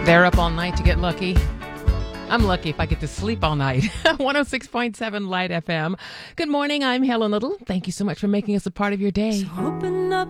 They're up all night to get lucky. I'm lucky if I get to sleep all night. 106.7 Light FM. Good morning. I'm Helen Little. Thank you so much for making us a part of your day. So open up